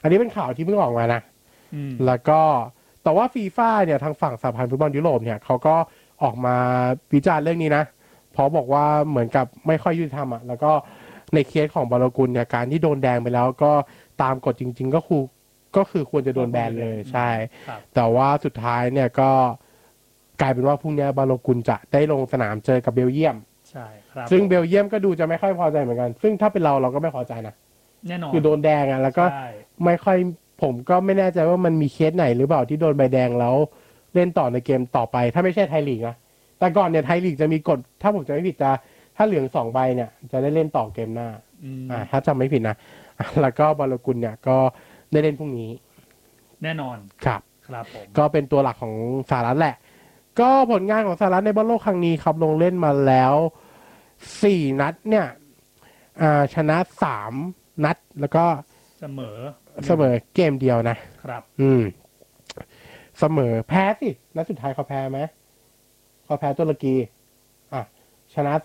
อันนี้เป็นข่าวที่เพิ่งออกมานะแล้วก็แต่ว่าฟีฟ่าเนี่ยทางฝั่งสหพันธ์ฟุตบอลยุโรปเนี่ยเขาก็ออกมาวิจารณ์เรื่องนี้นะเพราะบอกว่าเหมือนกับไม่ค่อยยุติธรรมอ่ะแล้วก็ในเคสของบอลกุลเนี่ยการที่โดนแดงไปแล้วก็ตามกฎจริงๆก็คือควรจะโดนแบนเลยใช่แต่ว่าสุดท้ายเนี่ยก็กลายเป็นว่าพรุ่งนี้บอลกุลจะได้ลงสนามเจอกับเบลเยียมใช่ครับซึ่งเบลเยียมก็ดูจะไม่ค่อยพอใจเหมือนกันซึ่งถ้าเป็นเราก็ไม่พอใจนะแน่นอนคือโดนแดงอ่ะแล้วก็ไม่ค่อยผมก็ไม่แน่ใจว่ามันมีเคสไหนหรือเปล่าที่โดนใบแดงแล้วเล่นต่อในเกมต่อไปถ้าไม่ใช่ไทยลีกนะแต่ก่อนเนี่ยไทยลีกจะมีกฎถ้าผมจำไม่ผิดจะถ้าเหลือง2 ใบเนี่ยจะได้เล่นต่อเกมหน้าถ้าจำไม่ผิดนะแล้วก็บอลกุลเนี่ยก็ได้เล่นพรุ่งนี้แน่นอนครับครับผมก็เป็นตัวหลักของสหรัฐแหละก็ผลงานของสหรัฐในบอลโลกครั้งนี้ครับลงเล่นมาแล้ว4 นัดเนี่ยชนะ3 นัดแล้วก็เสมอเกมเดียวนะครับเสมอแพ้สินัดสุดท้ายเขาแพ้ไหมเขาแพ้ตุรกีชนะ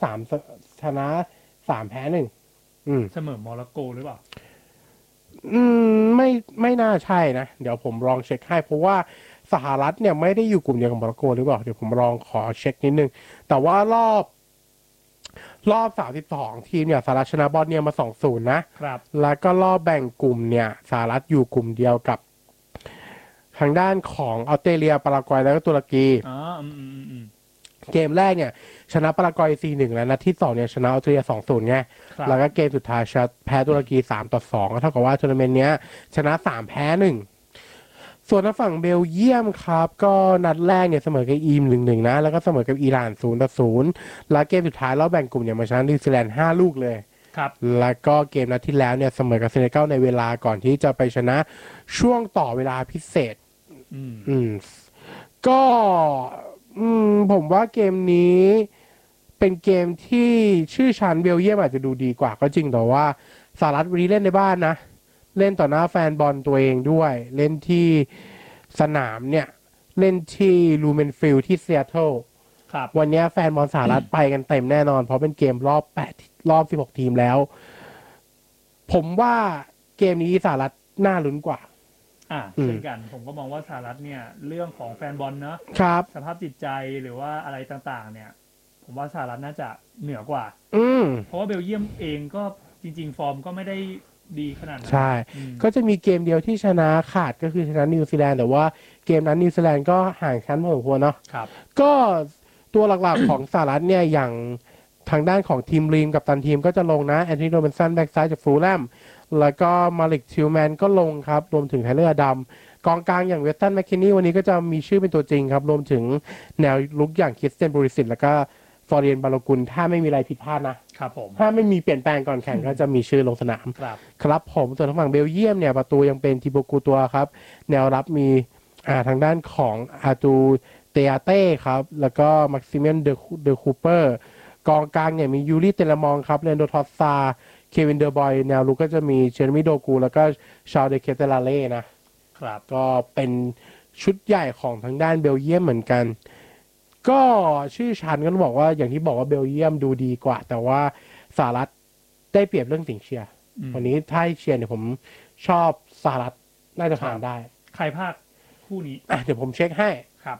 3แพ้1 เสมอโมร็อกโกหรือเปล่าไม่น่าใช่นะเดี๋ยวผมลองเช็คให้เพราะว่าสหรัฐเนี่ยไม่ได้อยู่กลุ่มเดียวกับโมร็อกโกหรือเปล่าเดี๋ยวผมลองขอเช็คนิดนึงแต่ว่ารอบ32ทีมเนี่ยสหรัฐชนะบอสเนียมา 2-0 นะครับแล้วก็รอบแบ่งกลุ่มเนี่ยสหรัฐอยู่กลุ่มเดียวกับทางด้านของออสเตรเลียปารากวัยแล้วก็ตุรกีเกมแรกเนี่ยชนะปารากวัย 4-1 แล้วนัดที่2เนี่ยชนะออสเตรเลีย 2-0 ไงแล้วก็เกมสุดท้ายแพ้ตุรกี 3-2 เท่ากับว่าทัวร์นาเมนต์เนี้ยชนะ3แพ้1ส่วนทางฝั่งเบลเยียมครับก็นัดแรกเนี่ยเสมอกับอีม 1-1 นะแล้วก็เสมอกับอิหร่าน 0-0 แล้วเกมสุดท้ายรอบแบ่งกลุ่มเนี่ยมาชนะนิวซีแลนด์5 ลูกเลยครับแล้วก็เกมนัดที่แล้วเนี่ยเสมอกับเซเนกัลในเวลาก่อนที่จะไปชนะช่วงต่อเวลาพิเศษก็ผมว่าเกมนี้เป็นเกมที่ชื่อชั้นเบลเยียมอาจจะดูดีกว่าก็จริงแต่ว่าสหรัฐวันนี้เล่นในบ้านนะเล่นต่อหน้าแฟนบอลตัวเองด้วยเล่นที่สนามเนี่ยเล่นที่ลูเมนฟิลด์ที่ซีแอตเทิลวันนี้แฟนบอลสหรัฐไปกันเต็มแน่นอนเพราะเป็นเกมรอบ16ทีมแล้วผมว่าเกมนี้สหรัฐน่าลุ้นกว่าเช่นกันผมก็มองว่าสหรัฐเนี่ยเรื่องของแฟนบอลนะครับสภาพจิตใจหรือว่าอะไรต่างๆเนี่ยผมว่าสหรัฐน่าจะเหนือกว่าเพราะว่าเบลเยียมเองก็จริงๆฟอร์มก็ไม่ได้ดีขนาดนั้นใช่ก็จะมีเกมเดียวที่ชนะขาดก็คือชนะนิวซีแลนด์แต่ว่าเกมนั้นนิวซีแลนด์ก็ห่างชั้นพอสมควรเนาะก็ตัวหลักๆ ของสหรัฐเนี่ยอย่างทางด้านของทีมรีมกับตันทีมก็จะลงนะแอนโทนี โรบินสันแบ็กซ้ายจากฟูลแลมแล้วก็มาลิกทิลแมนก็ลงครับรวมถึงไทเลอร์ดัมกองกลางอย่างเวสตันแมคคินนี่วันนี้ก็จะมีชื่อเป็นตัวจริงครับรวมถึงแนวลุกอย่างคริสเตียนบูริสิตแล้วก็ฟอร์เรียนบาโลกุลถ้าไม่มีอะไรผิดพลาดนะครับผมถ้าไม่มีเปลี่ยนแปลงก่อนแข่งก็จะมีชื่อลงสนามครับผมส่วนทางฝั่งเบลเยียมเนี่ยประตูยังเป็นทิโบกูตัวครับแนวรับมีทางด้านของอาตูเตอาเต้ครับแล้วก็แม็กซิเมียนเดอคูเปอร์กองกลางเนี่ยมียูริเตลมองครับเรนโดทอสซาเควินเดอร์บอยแนวลุกก็จะมีเชอร์มิโดกูแล้วก็ชาลเดเคเตลาเล่นะครับก็เป็นชุดใหญ่ของทางด้านเบลเยียมเหมือนกันก็ชื่อชั้นก็บอกว่าอย่างที่บอกว่าเบลเยียมดูดีกว่าแต่ว่าสหรัฐได้เปรียบเรื่องสิ่งเชียร์วันนี้ถ้าเชียร์เนี่ยผมชอบสหรัฐน่าจะผ่านได้ใครภาคคู่นี้เดี๋ยวผมเช็คให้ครับ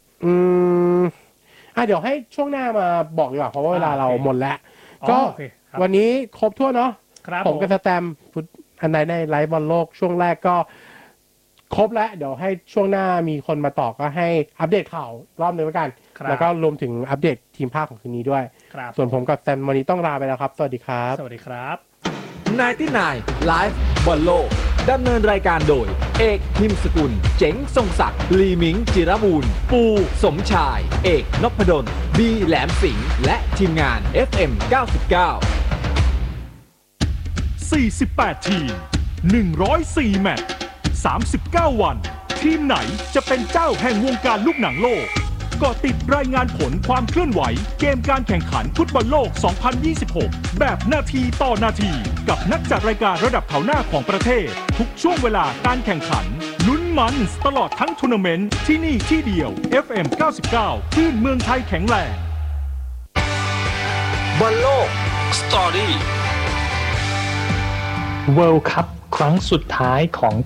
เดี๋ยวให้ช่วงหน้ามาบอกดีกว่าเพราะว่าเวลาเราหมดแล้วก็วันนี้ครบถ้วนเนาะผมกับสแตมฟุตอันใดในไลฟ์บอลโลกช่วงแรกก็ครบแล้วเดี๋ยวให้ช่วงหน้ามีคนมาต่อก็ให้อัปเดตข่าวรอบนึงแล้วกันแล้วก็รวมถึงอัปเดตทีมภาคของคืนนี้ด้วยส่วนผมกับแซมวันนี้ต้องลาไปแล้วครับสวัสดีครับสวัสดีครับ 99 Live บอลโลกดำเนินรายการโดยเอกพิมพ์สกุลเจ๋งทรงศักดิ์ลีมิงจิรบูรณ์ปูสมชายเอกนพดลบีแหลมสิงห์และทีมงาน FM 99 48 ทีม 104 แมตช์ 39 วันทีมไหนจะเป็นเจ้าแห่งวงการลูกหนังโลกก็ติดรายงานผลความเคลื่อนไหวเกมการแข่งขันฟุตบอลโลก 2026 แบบนาทีต่อนาทีกับนักจัดรายการระดับแถวหน้าของประเทศทุกช่วงเวลาการแข่งขันลุ้นมันตลอดทั้งทัวร์นาเมนต์ที่นี่ที่เดียว FM 99 คลื่นเมืองไทยแข็งแรงบอลโลกสตอรี่ World Cup ครั้งสุดท้ายของ